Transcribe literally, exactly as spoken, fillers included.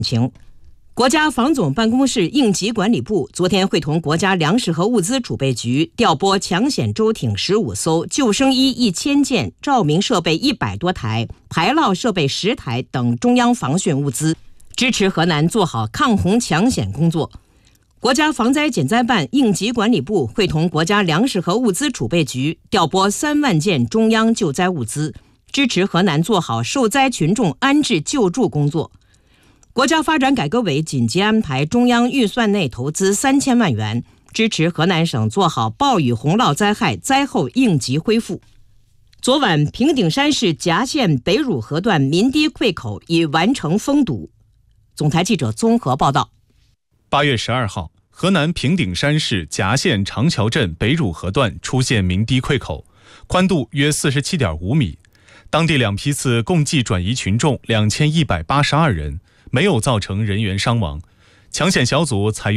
情。国家防总办公室应急管理部昨天会同国家粮食和物资储备局调拨抢险舟艇十五艘、救生衣一千件、照明设备一百多台、排涝设备十台等中央防汛物资，支持河南做好抗洪抢险工作。国家防灾减灾办应急管理部会同国家粮食和物资储备局调拨三万件中央救灾物资，支持河南做好受灾群众安置救助工作。国家发展改革委紧急安排中央预算内投资三千万元，支持河南省做好暴雨洪涝灾害灾后应急恢复。昨晚，平顶山市夹县北汝河段民堤溃口已完成封堵。总台记者综合报道。 八月十二号，河南平顶山市夹县长桥镇北汝河段出现民堤溃口，宽度约四十七点五米。当地两批次共计转移群众两千一百八十二人，没有造成人员伤亡。抢险小组采用